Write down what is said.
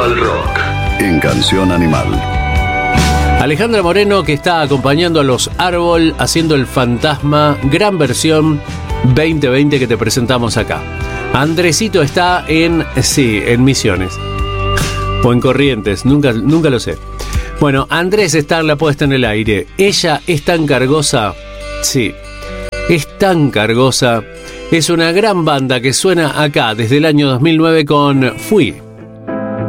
Animal Rock en Canción Animal. Alejandra Moreno, que está acompañando a los Árbol haciendo El Fantasma, gran versión 2020 que te presentamos acá. Andresito está en Misiones o en Corrientes, nunca lo sé. Bueno, Andrés está en la puesta en el aire. Ella es tan cargosa, sí, es tan cargosa. Es una gran banda que suena acá desde el año 2009 con Fui.